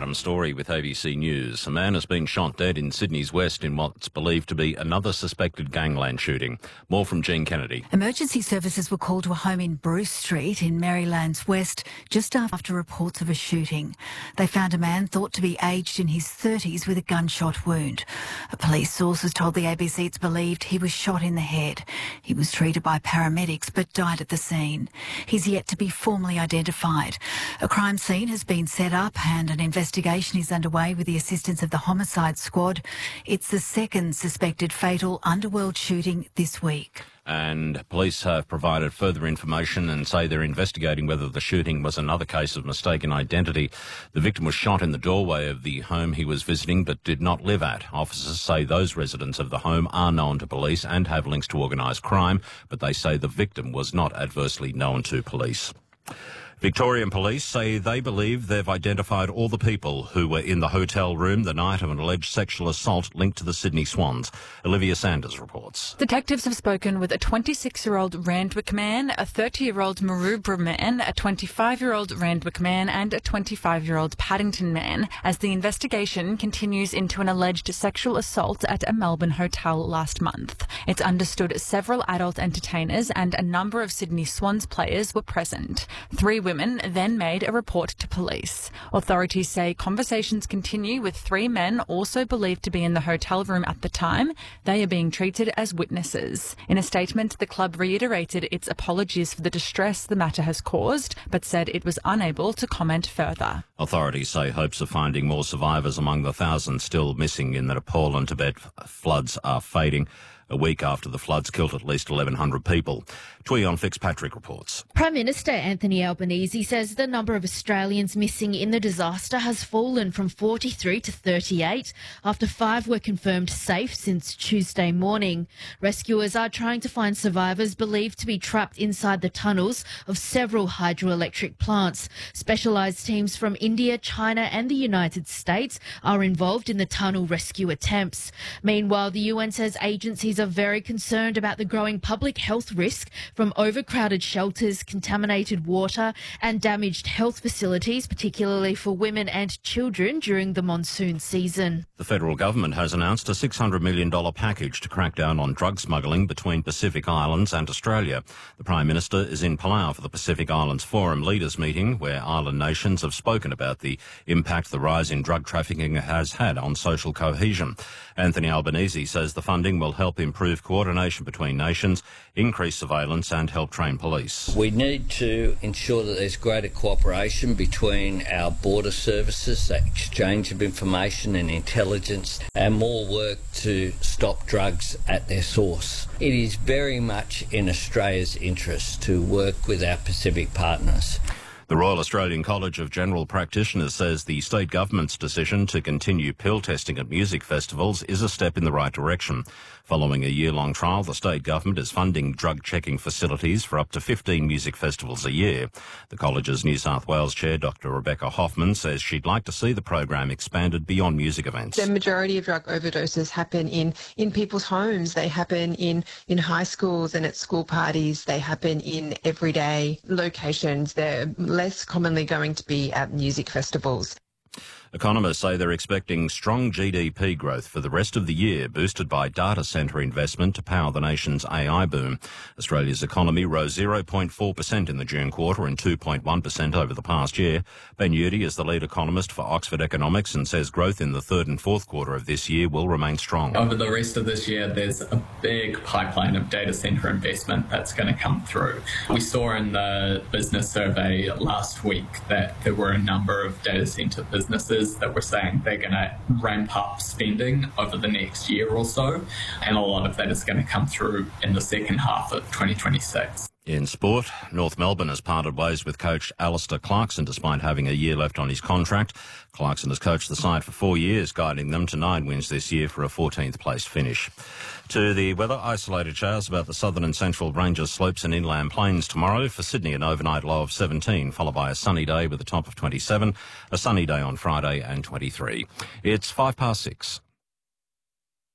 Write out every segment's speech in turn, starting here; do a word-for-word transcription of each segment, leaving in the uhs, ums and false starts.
Adam Story with A B C News. A man has been shot dead in Sydney's west in what's believed to be another suspected gangland shooting. More from Jean Kennedy. Emergency services were called to a home in Bruce Street in Maryland's west just after reports of a shooting. They found a man thought to be aged in his thirties with a gunshot wound. A police source has told the A B C it's believed he was shot in the head. He was treated by paramedics but died at the scene. He's yet to be formally identified. A crime scene has been set up and an investigation is underway with the assistance of the homicide squad. It's the second suspected fatal underworld shooting this week. And police have provided further information and say they're investigating whether the shooting was another case of mistaken identity. The victim was shot in the doorway of the home he was visiting but did not live at. Officers say those residents of the home are known to police and have links to organised crime, but they say the victim was not adversely known to police. Victorian police say they believe they've identified all the people who were in the hotel room the night of an alleged sexual assault linked to the Sydney Swans. Olivia Sanders reports. Detectives have spoken with a twenty-six-year-old Randwick man, a thirty-year-old Maroubra man, a twenty-five-year-old Randwick man and a twenty-five-year-old Paddington man as the investigation continues into an alleged sexual assault at a Melbourne hotel last month. It's understood several adult entertainers and a number of Sydney Swans players were present. Three women then made a report to police. Authorities say conversations continue with three men also believed to be in the hotel room at the time. They are being treated as witnesses. In a statement, the club reiterated its apologies for the distress the matter has caused, but said it was unable to comment further. Authorities say hopes of finding more survivors among the thousands still missing in the Nepal and Tibet floods are fading. A week after the floods killed at least eleven hundred people. Tweon Fitzpatrick reports. Prime Minister Anthony Albanese says the number of Australians missing in the disaster has fallen from forty-three to thirty-eight after five were confirmed safe since Tuesday morning. Rescuers are trying to find survivors believed to be trapped inside the tunnels of several hydroelectric plants. Specialised teams from India, China and the United States are involved in the tunnel rescue attempts. Meanwhile, the U N says agencies are very concerned about the growing public health risk from overcrowded shelters, contaminated water and damaged health facilities, particularly for women and children during the monsoon season. The federal government has announced a six hundred million dollars package to crack down on drug smuggling between Pacific Islands and Australia. The Prime Minister is in Palau for the Pacific Islands Forum Leaders Meeting, where island nations have spoken about the impact the rise in drug trafficking has had on social cohesion. Anthony Albanese says the funding will help improve coordination between nations, increase surveillance and help train police. We need to ensure that there's greater cooperation between our border services, the exchange of information and intelligence, and more work to stop drugs at their source. It is very much in Australia's interest to work with our Pacific partners. The Royal Australian College of General Practitioners says the state government's decision to continue pill testing at music festivals is a step in the right direction. Following a year-long trial, the state government is funding drug-checking facilities for up to fifteen music festivals a year. The college's New South Wales chair, Doctor Rebecca Hoffman, says she'd like to see the program expanded beyond music events. The majority of drug overdoses happen in, in people's homes. They happen in, in high schools and at school parties. They happen in everyday locations. They're less commonly going to be at music festivals. Economists say they're expecting strong G D P growth for the rest of the year, boosted by data centre investment to power the nation's A I boom. Australia's economy rose zero point four percent in the June quarter and two point one percent over the past year. Ben Udy is the lead economist for Oxford Economics and says growth in the third and fourth quarter of this year will remain strong. Over the rest of this year, there's a big pipeline of data centre investment that's going to come through. We saw in the business survey last week that there were a number of data centre businesses that were saying they're going to ramp up spending over the next year or so, and a lot of that is going to come through in the second half of twenty twenty-six. In sport, North Melbourne has parted ways with coach Alistair Clarkson despite having a year left on his contract. Clarkson has coached the side for four years, guiding them to nine wins this year for a fourteenth place finish. To the weather, isolated showers about the southern and central ranges, slopes and inland plains tomorrow. For Sydney, an overnight low of seventeen, followed by a sunny day with a top of twenty-seven, a sunny day on Friday and twenty-three. It's five past six.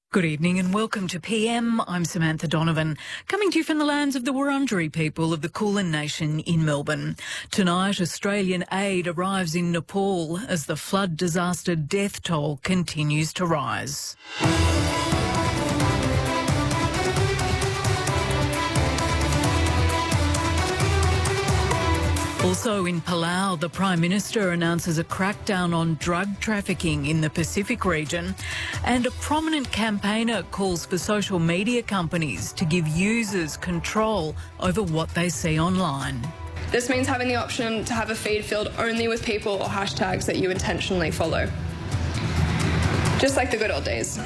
Good evening and welcome to P M. I'm Samantha Donovan, coming to you from the lands of the Wurundjeri people of the Kulin Nation in Melbourne. Tonight, Australian aid arrives in Nepal as the flood disaster death toll continues to rise. Also in Palau, the Prime Minister announces a crackdown on drug trafficking in the Pacific region, and a prominent campaigner calls for social media companies to give users control over what they see online. This means having the option to have a feed filled only with people or hashtags that you intentionally follow. Just like the good old days.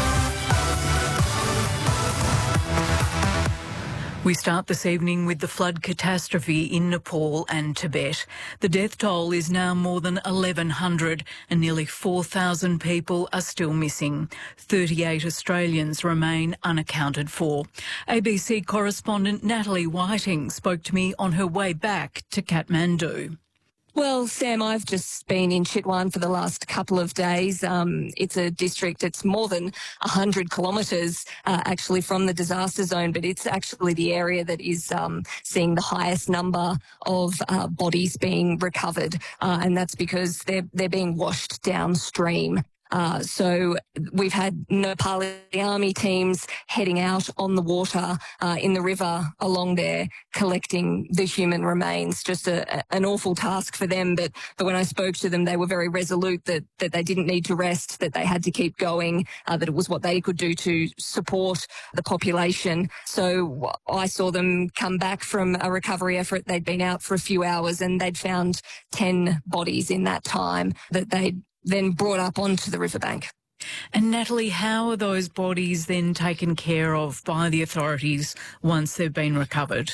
We start this evening with the flood catastrophe in Nepal and Tibet. The death toll is now more than eleven hundred and nearly four thousand people are still missing. thirty-eight Australians remain unaccounted for. A B C correspondent Natalie Whiting spoke to me on her way back to Kathmandu. Well, Sam, I've just been in Chitwan for the last couple of days. Um, it's a district that's more than one hundred kilometres uh, actually from the disaster zone, but it's actually the area that is um, seeing the highest number of uh, bodies being recovered, uh, and that's because they're, they're being washed downstream. Uh, so we've had Nepali army teams heading out on the water uh, in the river along there, collecting the human remains. Just a, a, an awful task for them. But, but when I spoke to them, they were very resolute that, that they didn't need to rest, that they had to keep going, uh, that it was what they could do to support the population. So I saw them come back from a recovery effort. They'd been out for a few hours and they'd found ten bodies in that time that they'd then brought up onto the riverbank. And Natalie, how are those bodies then taken care of by the authorities once they've been recovered?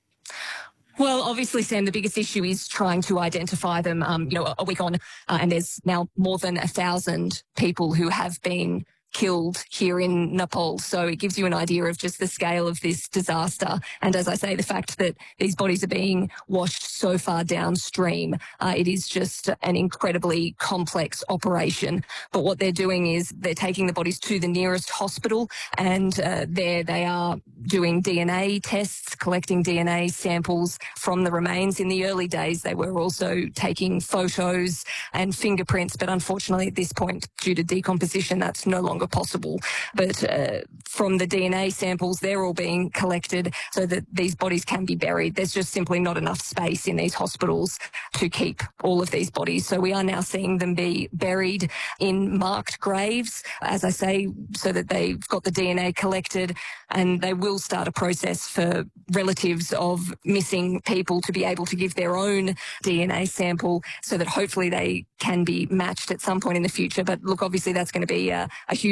Well, obviously, Sam, the biggest issue is trying to identify them. Um, you know, a week on, uh, and there's now more than a thousand people who have been killed here in Nepal. So it gives you an idea of just the scale of this disaster. And as I say, the fact that these bodies are being washed so far downstream, uh, it is just an incredibly complex operation. But what they're doing is they're taking the bodies to the nearest hospital, and uh, there they are doing D N A tests, collecting D N A samples from the remains. In the early days, they were also taking photos and fingerprints, but unfortunately at this point, due to decomposition, that's no longer possible. But uh, from the D N A samples, they're all being collected so that these bodies can be buried. There's just simply not enough space in these hospitals to keep all of these bodies. So we are now seeing them be buried in marked graves, as I say, so that they've got the D N A collected, and they will start a process for relatives of missing people to be able to give their own D N A sample so that hopefully they can be matched at some point in the future. But look, obviously that's going to be a, a huge